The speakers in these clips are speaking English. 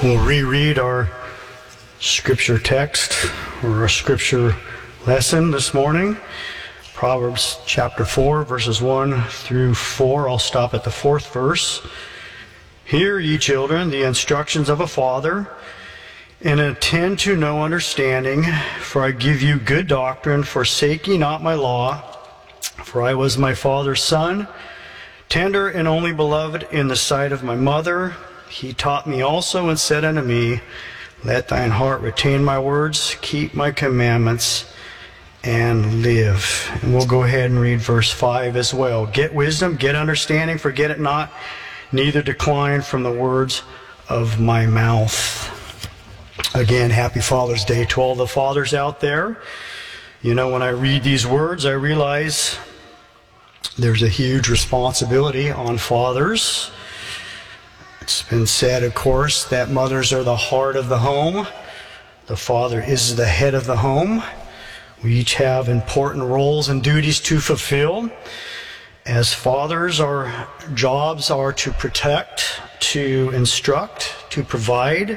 We'll reread our scripture text or our scripture lesson this morning. Proverbs chapter 4, verses 1 through 4. I'll stop at the 4th verse. Hear, ye children, the instructions of a father, and attend to no understanding, for I give you good doctrine. Forsake ye not my law, for I was my father's son, tender and only beloved in the sight of my mother. He taught me also and said unto me, let thine heart retain my words, keep my commandments, and live. And we'll go ahead and read verse 5 as well. Get wisdom, get understanding, forget it not, neither decline from the words of my mouth. Again, happy Father's Day to all the fathers out there. You know, when I read these words, I realize there's a huge responsibility on fathers. It's been said, of course, that mothers are the heart of the home. The father is the head of the home. We each have important roles and duties to fulfill. As fathers, our jobs are to protect, to instruct, to provide.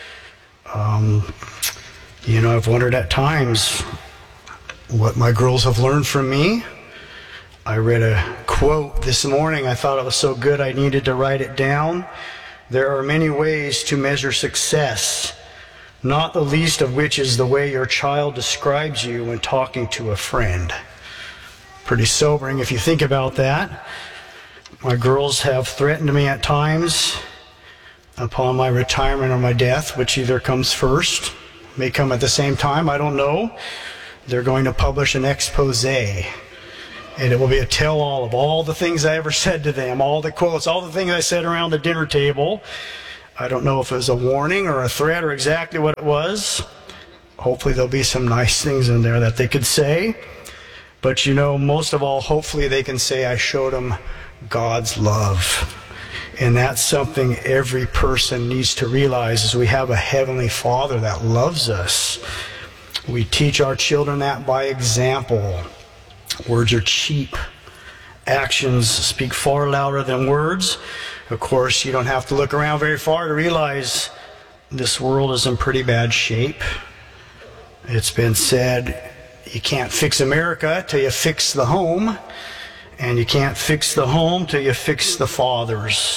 You know, I've wondered at times what my girls have learned from me. I read a quote this morning. I thought it was so good I needed to write it down. There are many ways to measure success, not the least of which is the way your child describes you when talking to a friend. Pretty sobering if you think about that. My girls have threatened me at times upon my retirement or my death, which either comes first, may come at the same time, I don't know. They're going to publish an expose, and it will be a tell-all of all the things I ever said to them, all the quotes, all the things I said around the dinner table. I don't know if it was a warning or a threat or exactly what it was. Hopefully there'll be some nice things in there that they could say. But you know, most of all, hopefully they can say I showed them God's love. And that's something every person needs to realize, is we have a Heavenly Father that loves us. We teach our children that by example. Words are cheap. Actions speak far louder than words. Of course, you don't have to look around very far to realize this world is in pretty bad shape. It's been said, you can't fix America till you fix the home, and you can't fix the home till you fix the fathers.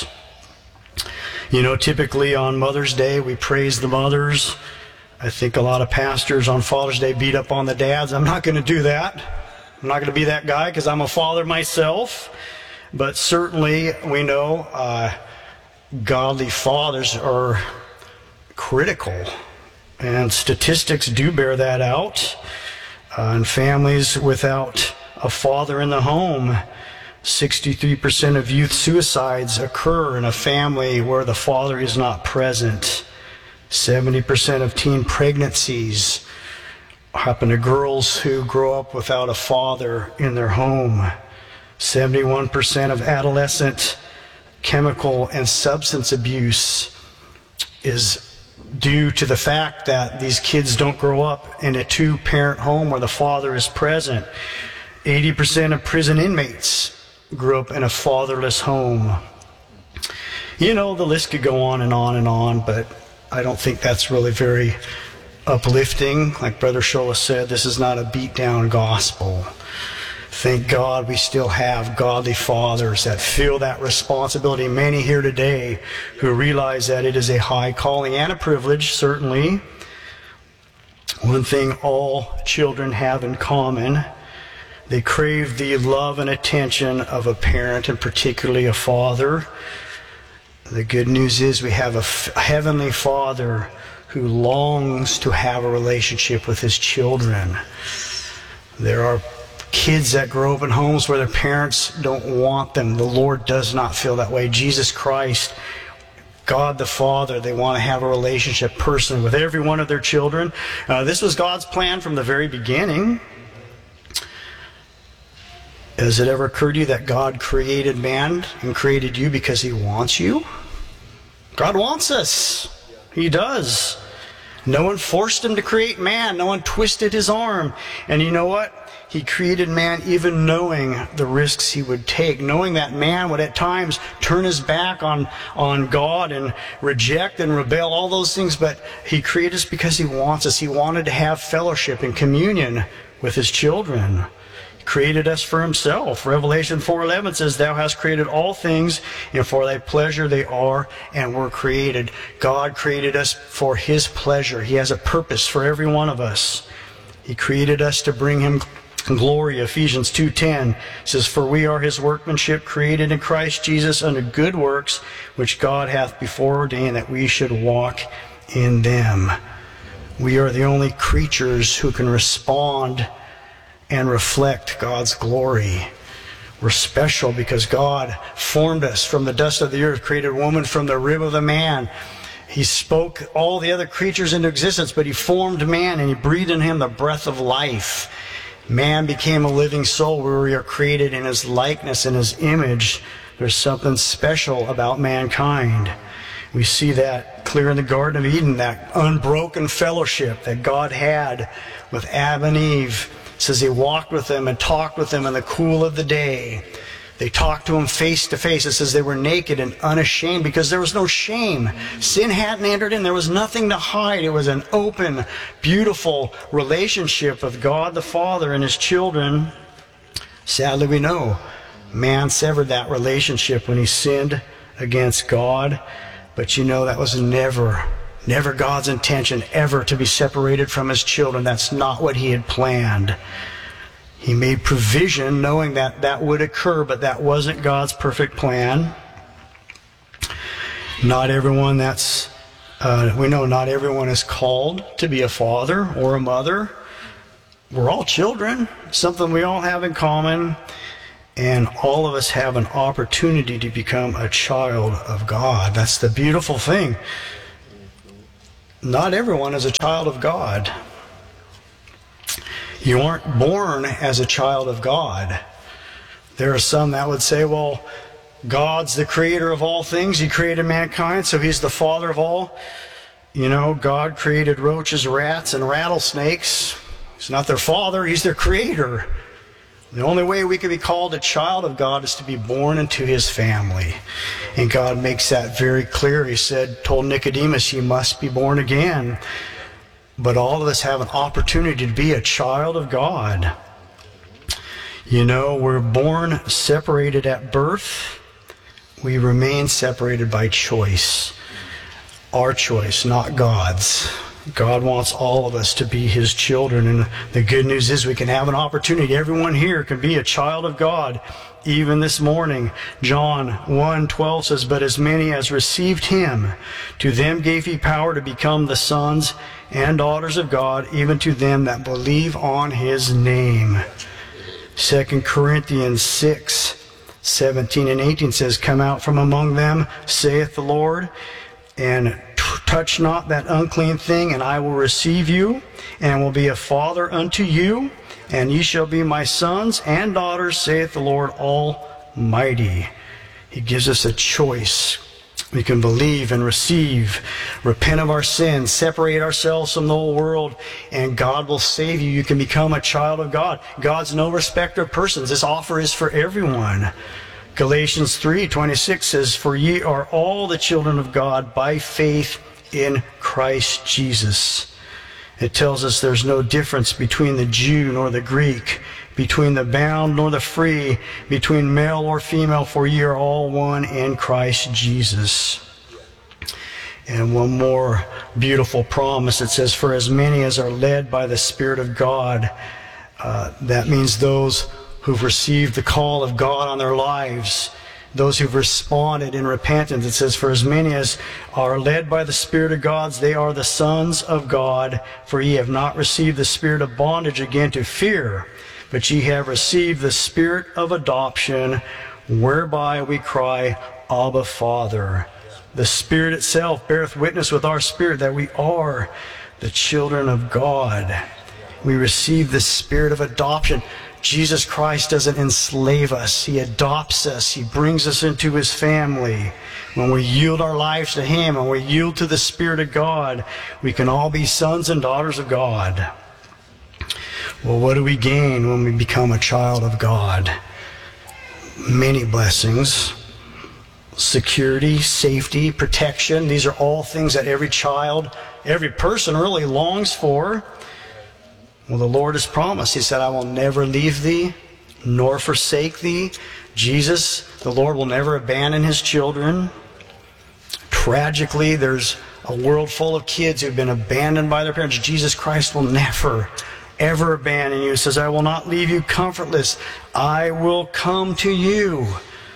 You know, typically on Mother's Day, we praise the mothers. I think a lot of pastors on Father's Day beat up on the dads. I'm not going to do that. I'm not going to be that guy because I'm a father myself. But certainly we know godly fathers are critical. And statistics do bear that out. In families without a father in the home, 63% of youth suicides occur in a family where the father is not present. 70% of teen pregnancies happen to girls who grow up without a father in their home. 71% of adolescent chemical and substance abuse is due to the fact that these kids don't grow up in a two-parent home where the father is present. 80% of prison inmates grew up in a fatherless home. You know, the list could go on and on and on, but I don't think that's really very uplifting. Like Brother Shola said, this is not a beat-down gospel. Thank God we still have godly fathers that feel that responsibility. Many here today who realize that it is a high calling and a privilege, certainly. One thing all children have in common, they crave the love and attention of a parent, and particularly a father. The good news is we have a Heavenly Father who longs to have a relationship with his children. There are kids that grow up in homes where their parents don't want them. The Lord does not feel that way. Jesus Christ, God the Father, they want to have a relationship personally with every one of their children. This was God's plan from the very beginning. Has it ever occurred to you that God created man and created you because he wants you? God wants us. He does. No one forced him to create man. No one twisted his arm. And you know what? He created man even knowing the risks he would take, knowing that man would at times turn his back on God and reject and rebel, all those things, but he created us because he wants us. He wanted to have fellowship and communion with his children. He created us for himself. Revelation 4:11 says, "Thou hast created all things, and for thy pleasure they are and were created." God created us for his pleasure. He has a purpose for every one of us. He created us to bring him glory. Ephesians 2:10 says, "For we are his workmanship, created in Christ Jesus unto good works, which God hath before ordained that we should walk in them." We are the only creatures who can respond and reflect God's glory. We're special because God formed us from the dust of the earth, created woman from the rib of the man. He spoke all the other creatures into existence, but he formed man and he breathed in him the breath of life. Man became a living soul where we are created in his likeness and his image. There's something special about mankind. We see that clear in the Garden of Eden, that unbroken fellowship that God had with Adam and Eve. It says he walked with them and talked with them in the cool of the day. They talked to him face to face. It says they were naked and unashamed because there was no shame. Sin hadn't entered in. There was nothing to hide. It was an open, beautiful relationship with God the Father and his children. Sadly, we know man severed that relationship when he sinned against God. But you know, that was never God's intention ever to be separated from his children. That's not what he had planned. He made provision knowing that that would occur, but that wasn't God's perfect plan. Not everyone we know not everyone is called to be a father or a mother. We're all children, something we all have in common, and all of us have an opportunity to become a child of God. That's the beautiful thing. Not everyone is a child of God. You aren't born as a child of God. There are some that would say, well, God's the creator of all things. He created mankind, so he's the father of all. You know, God created roaches, rats, and rattlesnakes. He's not their father, he's their creator. The only way we can be called a child of God is to be born into his family. And God makes that very clear. He told Nicodemus, you must be born again. But all of us have an opportunity to be a child of God. You know, we're born separated at birth. We remain separated by choice. Our choice, not God's. God wants all of us to be his children. And the good news is we can have an opportunity. Everyone here can be a child of God. Even this morning, John 1:12 says, "But as many as received him, to them gave he power to become the sons and daughters of God, even to them that believe on his name." 2 Corinthians 6:17 and 18 says, "Come out from among them, saith the Lord, and touch not that unclean thing, and I will receive you, and will be a father unto you, and ye shall be my sons and daughters, saith the Lord Almighty." He gives us a choice. We can believe and receive, repent of our sins, separate ourselves from the whole world, and God will save you. You can become a child of God. God's no respecter of persons. This offer is for everyone. Galatians 3:26 says, "For ye are all the children of God by faith in Christ Jesus." It tells us there's no difference between the Jew nor the Greek, between the bound nor the free, between male or female, for ye are all one in Christ Jesus. And one more beautiful promise. It says, "For as many as are led by the Spirit of God," that means those who've received the call of God on their lives, those who've responded in repentance. It says, "For as many as are led by the Spirit of God, they are the sons of God. For ye have not received the spirit of bondage again to fear, but ye have received the Spirit of adoption, whereby we cry, Abba, Father." The Spirit itself beareth witness with our spirit that we are the children of God. We receive the Spirit of adoption. Jesus Christ doesn't enslave us. He adopts us. He brings us into his family. When we yield our lives to him and we yield to the Spirit of God, we can all be sons and daughters of God. Well, what do we gain when we become a child of God? Many blessings. Security, safety, protection. These are all things that every child, every person really longs for. Well, the Lord has promised. He said, I will never leave thee nor forsake thee. Jesus, the Lord, will never abandon his children. Tragically, there's a world full of kids who've been abandoned by their parents. Jesus Christ will never, ever abandon you. He says, I will not leave you comfortless. I will come to you.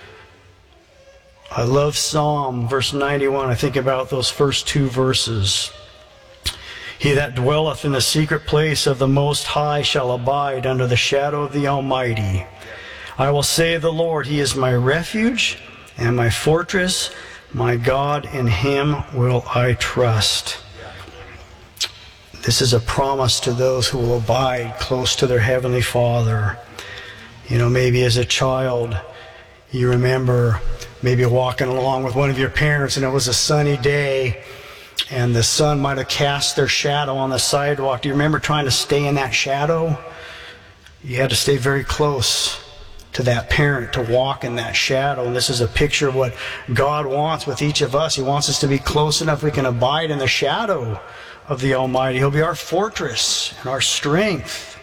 I love Psalm, verse 91. I think about those first two verses. He that dwelleth in the secret place of the Most High shall abide under the shadow of the Almighty. I will say of the Lord, he is my refuge and my fortress, my God, in him will I trust. This is a promise to those who will abide close to their Heavenly Father. You know, maybe as a child, you remember maybe walking along with one of your parents and it was a sunny day and the sun might have cast their shadow on the sidewalk. Do you remember trying to stay in that shadow? You had to stay very close to that parent to walk in that shadow. And this is a picture of what God wants with each of us. He wants us to be close enough we can abide in the shadow of the Almighty. He'll be our fortress and our strength.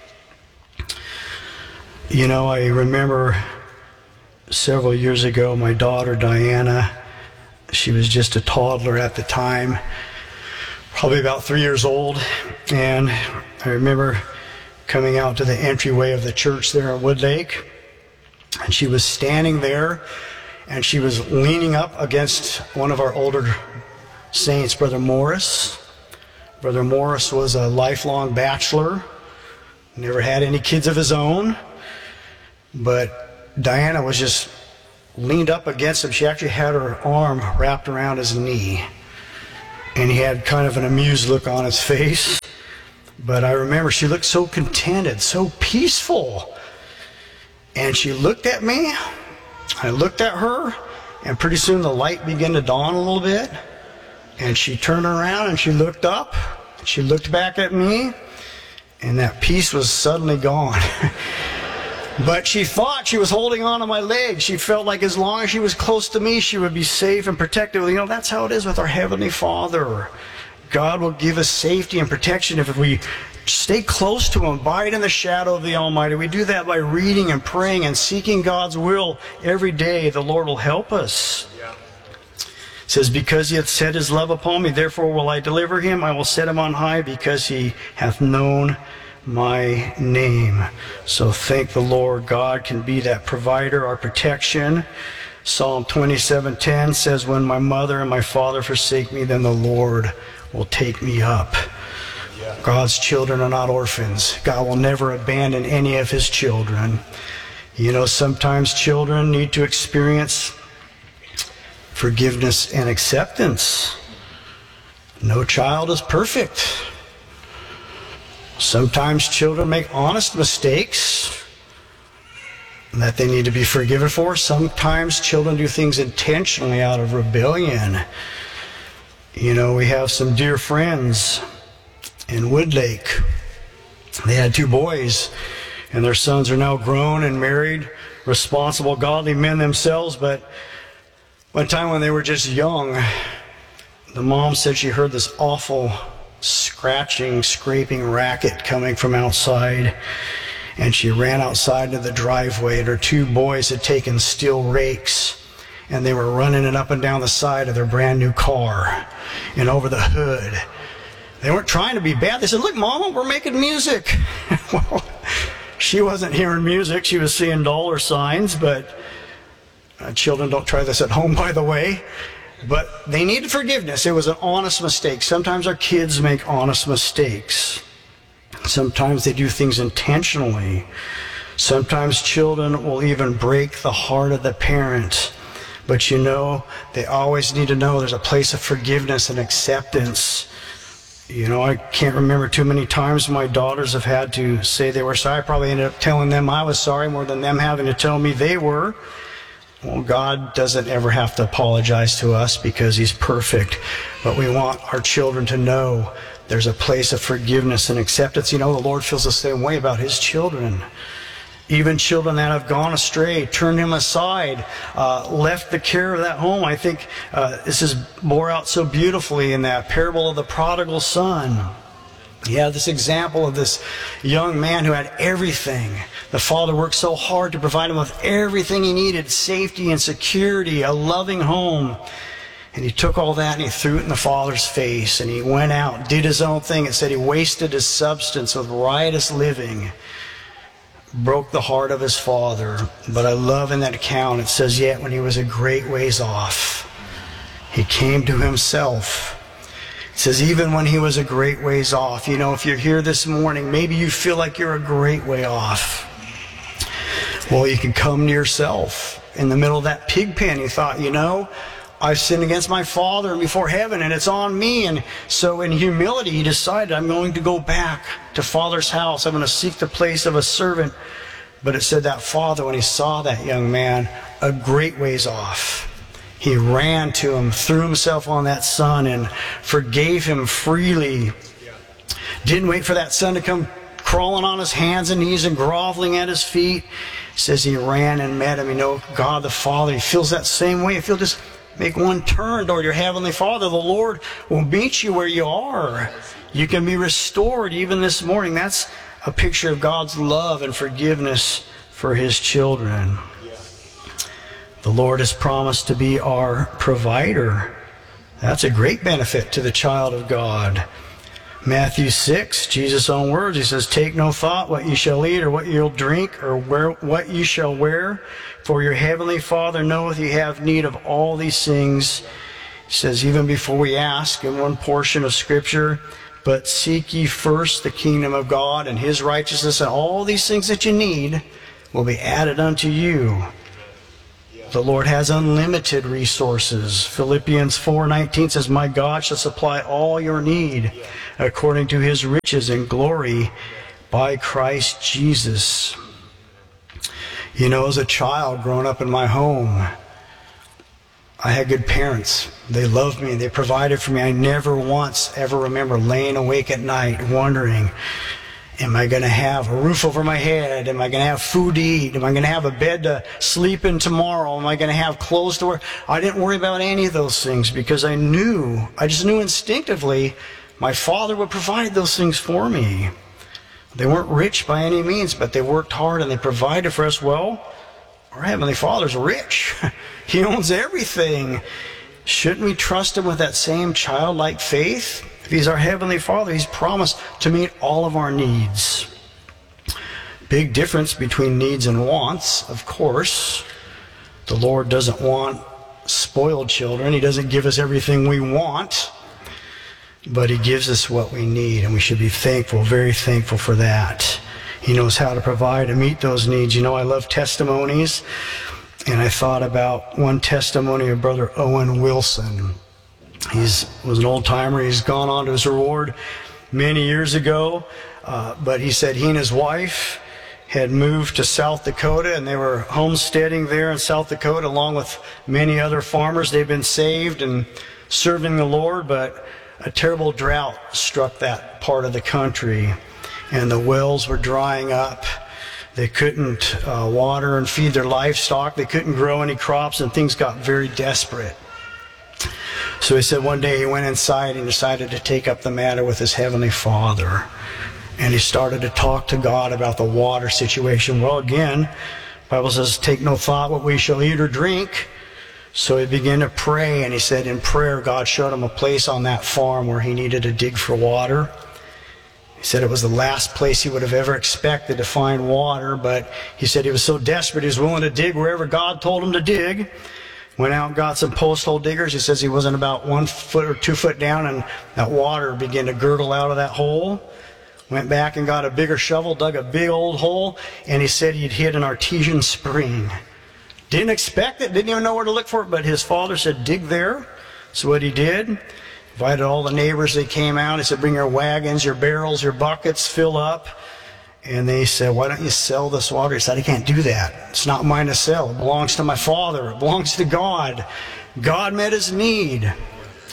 You know, I remember several years ago, my daughter Diana, she was just a toddler at the time, probably about 3 years old, and I remember coming out to the entryway of the church there at Woodlake, and she was standing there, and she was leaning up against one of our older saints, Brother Morris. Brother Morris was a lifelong bachelor, never had any kids of his own, but Diana was just leaned up against him. She actually had her arm wrapped around his knee. And he had kind of an amused look on his face. But I remember she looked so contented, so peaceful. And she looked at me. I looked at her. And pretty soon the light began to dawn a little bit. And she turned around and she looked up. She looked back at me. And that peace was suddenly gone. But she thought she was holding on to my leg. She felt like as long as she was close to me, she would be safe and protected. You know, that's how it is with our Heavenly Father. God will give us safety and protection if we stay close to him, abide in the shadow of the Almighty. We do that by reading and praying and seeking God's will every day. The Lord will help us. It says, because he hath set his love upon me, therefore will I deliver him. I will set him on high, because he hath known my name. So thank the Lord. God can be that provider, our protection. Psalm 27:10 says, when my mother and my father forsake me, then the Lord will take me up. God's children are not orphans. God will never abandon any of his children. You know, sometimes children need to experience forgiveness and acceptance. No child is perfect. Sometimes children make honest mistakes that they need to be forgiven for. Sometimes children do things intentionally out of rebellion. You know, we have some dear friends in Woodlake. They had 2 boys, and their sons are now grown and married, responsible, godly men themselves. But one time when they were just young, the mom said she heard this awful scratching, scraping racket coming from outside, and she ran outside to the driveway, and her 2 boys had taken steel rakes and they were running it up and down the side of their brand new car and over the hood. They weren't trying to be bad. They said, look, Mama, we're making music. Well, she wasn't hearing music. She was seeing dollar signs, but children don't try this at home, by the way. But they needed forgiveness. It was an honest mistake. Sometimes our kids make honest mistakes. Sometimes they do things intentionally. Sometimes children will even break the heart of the parent. But you know, they always need to know there's a place of forgiveness and acceptance. You know, I can't remember too many times my daughters have had to say they were sorry. I probably ended up telling them I was sorry more than them having to tell me they were. Well, God doesn't ever have to apologize to us because He's perfect. But we want our children to know there's a place of forgiveness and acceptance. You know, the Lord feels the same way about his children. Even children that have gone astray, turned him aside, left the care of that home. I think this is bore out so beautifully in that parable of the prodigal son. You have this example of this young man who had everything. The father worked so hard to provide him with everything he needed, safety and security, a loving home. And he took all that and he threw it in the father's face. And he went out, did his own thing. It said he wasted his substance with riotous living. Broke the heart of his father. But I love in that account, it says, yet when he was a great ways off, he came to himself. It says, even when he was a great ways off. You know, if you're here this morning, maybe you feel like you're a great way off. Well, you can come to yourself. In the middle of that pig pen, you thought, you know, I've sinned against my Father and before heaven, and it's on me. And so in humility, he decided, I'm going to go back to Father's house. I'm going to seek the place of a servant. But it said that father, when he saw that young man a great ways off, he ran to him, threw himself on that son, and forgave him freely. Didn't wait for that son to come crawling on his hands and knees and groveling at his feet. It says he ran and met him. You know, God the Father, he feels that same way. If you'll just make one turn toward your Heavenly Father, the Lord will meet you where you are. You can be restored even this morning. That's a picture of God's love and forgiveness for his children. The Lord has promised to be our provider. That's a great benefit to the child of God. Matthew 6, Jesus' own words, he says, take no thought what you shall eat or what you'll drink or what you shall wear, for your heavenly Father knoweth ye have need of all these things. He says, even before we ask, in one portion of Scripture, but seek ye first the kingdom of God and his righteousness, and all these things that you need will be added unto you. The Lord has unlimited resources. Philippians 4:19 says, my God shall supply all your need according to his riches and glory by Christ Jesus. You know, as a child growing up in my home, I had good parents. They loved me. They provided for me. I never once ever remember laying awake at night wondering, am I going to have a roof over my head? Am I going to have food to eat? Am I going to have a bed to sleep in tomorrow? Am I going to have clothes to wear? I didn't worry about any of those things because I just knew instinctively my Father would provide those things for me. They weren't rich by any means, but they worked hard and they provided for us. Well, our Heavenly Father's rich. He owns everything. Shouldn't we trust him with that same childlike faith? If he's our Heavenly Father, he's promised to meet all of our needs. Big difference between needs and wants, of course. The Lord doesn't want spoiled children. He doesn't give us everything we want, but he gives us what we need, and we should be thankful, very thankful for that. He knows how to provide and meet those needs. You know, I love testimonies, and I thought about one testimony of Brother Owen Wilson. He was an old-timer. He's gone on to his reward many years ago, but he said he and his wife had moved to South Dakota, and they were homesteading there in South Dakota along with many other farmers. They'd been saved and serving the Lord, but a terrible drought struck that part of the country, and the wells were drying up. They couldn't water and feed their livestock. They couldn't grow any crops, and things got very desperate. So he said one day he went inside and decided to take up the matter with his Heavenly Father. And he started to talk to God about the water situation. Well, again, the Bible says, take no thought what we shall eat or drink. So he began to pray, and he said in prayer, God showed him a place on that farm where he needed to dig for water. He said it was the last place he would have ever expected to find water, but he said he was so desperate he was willing to dig wherever God told him to dig. Went out and got some post hole diggers. He says he wasn't about 1 foot or 2 foot down, and that water began to gurgle out of that hole. Went back and got a bigger shovel, dug a big old hole, and he said he'd hit an artesian spring. Didn't expect it, didn't even know where to look for it, but his father said, dig there. So what he did, invited all the neighbors. They came out. He said, bring your wagons, your barrels, your buckets, fill up. And they said, why don't you sell this water? He said, I can't do that. It's not mine to sell. It belongs to my Father. It belongs to God. God met his need.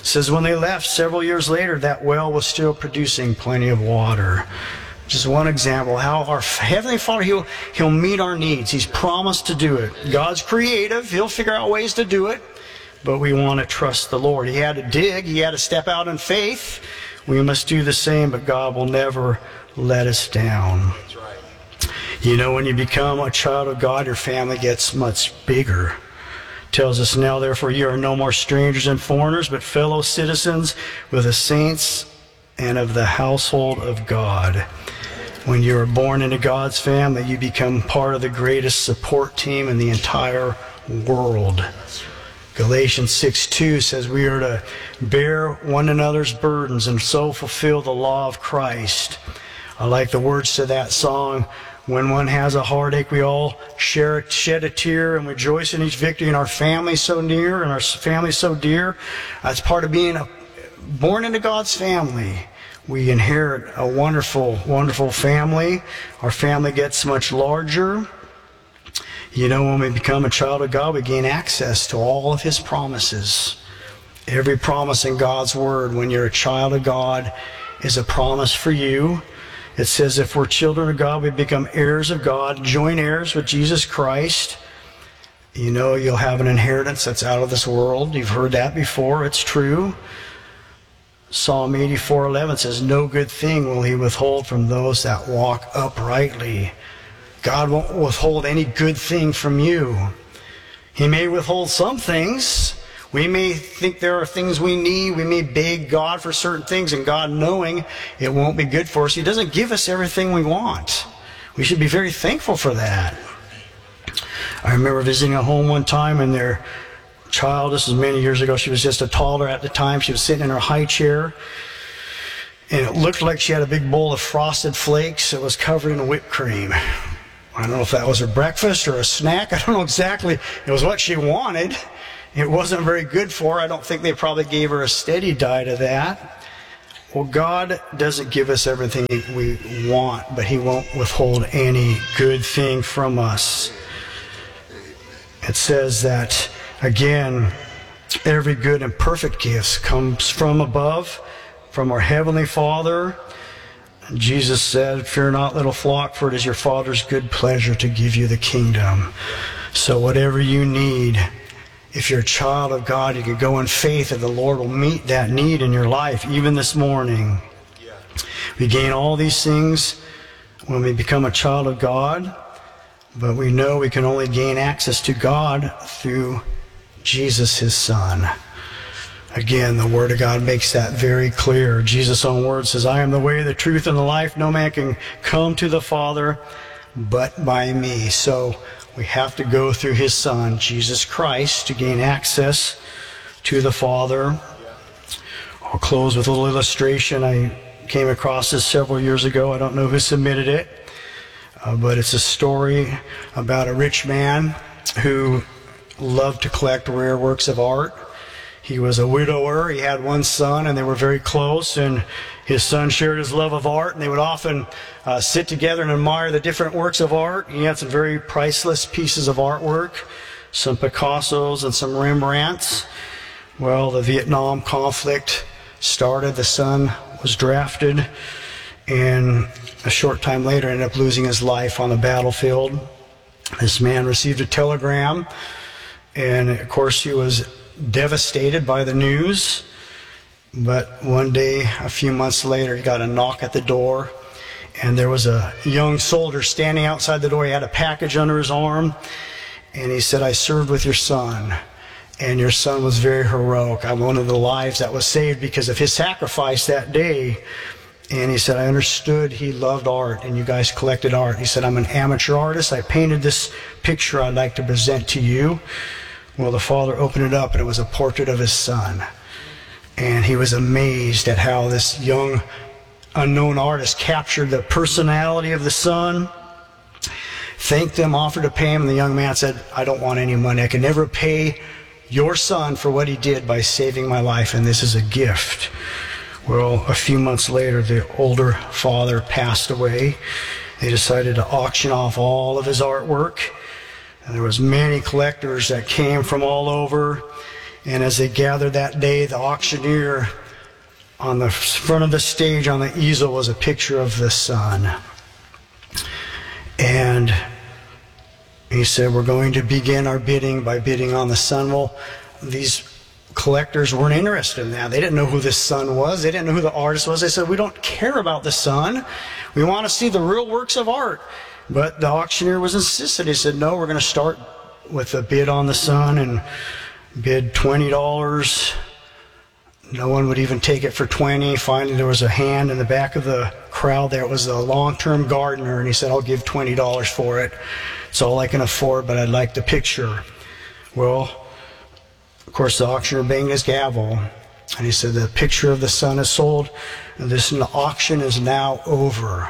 says when they left several years later, that well was still producing plenty of water. Just one example how our Heavenly Father, He'll meet our needs. He's promised to do it. God's creative. He'll figure out ways to do it. But we want to trust the Lord. He had to dig. He had to step out in faith. We must do the same, but God will never let us down. That's right. You know, when you become a child of God, your family gets much bigger. It tells us now, therefore, you are no more strangers and foreigners, but fellow citizens with the saints and of the household of God. When you are born into God's family, you become part of the greatest support team in the entire world. Galatians 6:2 says we are to bear one another's burdens and so fulfill the law of Christ. I like the words to that song. When one has a heartache, we all shed a tear and rejoice in each victory, and our family so near and our family so dear. That's part of being born into God's family. We inherit a wonderful, wonderful family. Our family gets much larger. You know, when we become a child of God, we gain access to all of His promises. Every promise in God's Word, when you're a child of God, is a promise for you. It says if we're children of God, we become heirs of God, joint heirs with Jesus Christ. You know, you'll have an inheritance that's out of this world. You've heard that before. It's true. Psalm 84:11 says, no good thing will He withhold from those that walk uprightly. God won't withhold any good thing from you. He may withhold some things. We may think there are things we need. We may beg God for certain things, and God, knowing it won't be good for us, He doesn't give us everything we want. We should be very thankful for that. I remember visiting a home one time, and their child, this was many years ago, she was just a toddler at the time. She was sitting in her high chair, and it looked like she had a big bowl of Frosted Flakes. It was covered in whipped cream. I don't know if that was her breakfast or a snack. I don't know exactly. It was what she wanted. It wasn't very good for her. I don't think they probably gave her a steady diet of that. Well, God doesn't give us everything we want, but He won't withhold any good thing from us. It says that, again, every good and perfect gift comes from above, from our Heavenly Father. Jesus said, fear not, little flock, for it is your Father's good pleasure to give you the kingdom. So whatever you need, if you're a child of God, you can go in faith and the Lord will meet that need in your life, even this morning. Yeah. We gain all these things when we become a child of God, but we know we can only gain access to God through Jesus, His Son. Again, the Word of God makes that very clear. Jesus' own word says, I am the way, the truth, and the life. No man can come to the Father but by me. So we have to go through His Son, Jesus Christ, to gain access to the Father. I'll close with a little illustration. I came across this several years ago. I don't know who submitted it, but it's a story about a rich man who loved to collect rare works of art. He was a widower. He had one son, and they were very close, and his son shared his love of art, and they would often sit together and admire the different works of art. He had some very priceless pieces of artwork, some Picassos and some Rembrandts. Well, the Vietnam conflict started. The son was drafted, and a short time later ended up losing his life on the battlefield. This man received a telegram, and of course he was devastated by the news. But one day, a few months later, he got a knock at the door, and there was a young soldier standing outside the door. He had a package under his arm, and he said, I served with your son, and your son was very heroic. I'm one of the lives that was saved because of his sacrifice that day. And he said, I understood he loved art, and you guys collected art. He said, I'm an amateur artist. I painted this picture I'd like to present to you. Well, the father opened it up, and it was a portrait of his son. And he was amazed at how this young, unknown artist captured the personality of the son, thanked them, offered to pay him, and the young man said, I don't want any money. I can never pay your son for what he did by saving my life, and this is a gift. Well, a few months later, the older father passed away. They decided to auction off all of his artwork. And there was many collectors that came from all over, And as they gathered that day, the auctioneer, on the front of the stage on the easel was a picture of the sun. And he said, we're going to begin our bidding by bidding on the sun. Well, these collectors weren't interested in that. They didn't know who this sun was. They didn't know who the artist was. They said, we don't care about the sun. We want to see the real works of art. But the auctioneer was insistent. He said, no, we're going to start with a bid on the sun and bid $20. No one would even take it for $20. Finally, there was a hand in the back of the crowd there. It was a long-term gardener, and he said, I'll give $20 for it. It's all I can afford, but I'd like the picture. Well, of course, the auctioneer banged his gavel, and he said, the picture of the sun is sold, and this auction is now over.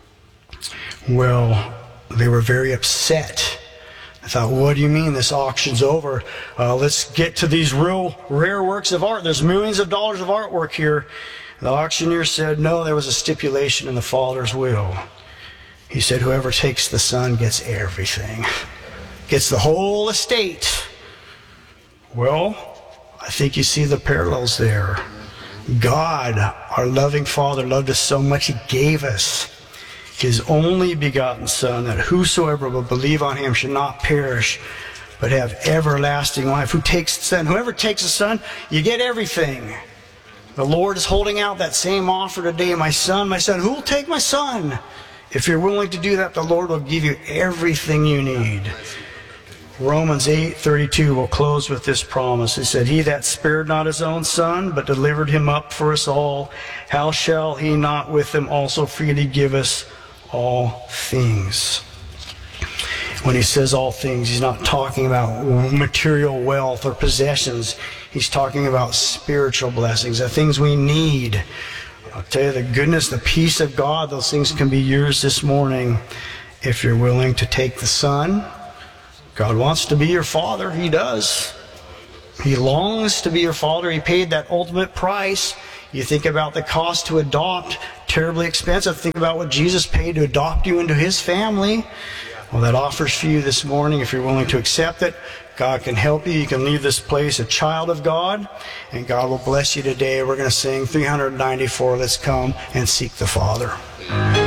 Well, they were very upset. I thought, what do you mean this auction's over? Let's get to these real rare works of art. There's millions of dollars of artwork here. The auctioneer said, no, there was a stipulation in the Father's will. He said, whoever takes the sun gets everything. Gets the whole estate. Well, I think you see the parallels there. God, our loving Father, loved us so much, He gave us His only begotten Son, that whosoever will believe on Him should not perish, but have everlasting life. Who takes the Son? Whoever takes the Son, you get everything. The Lord is holding out that same offer today. My son, who will take my son? If you're willing to do that, the Lord will give you everything you need. Romans 8:32 will close with this promise. He said, he that spared not his own Son, but delivered him up for us all, how shall he not with him also freely give us all things? When he says all things, he's not talking about material wealth or possessions. He's talking about spiritual blessings, the things we need. I'll tell you, the goodness, the peace of God, those things can be yours this morning if you're willing to take the Son. God wants to be your Father. He does. He longs to be your Father. He paid that ultimate price. You think about the cost to adopt, terribly expensive. Think about what Jesus paid to adopt you into His family. Well, that offers for you this morning if you're willing to accept it. God can help you. You can leave this place a child of God, and God will bless you today. We're going to sing 394, Let's Come and Seek the Father.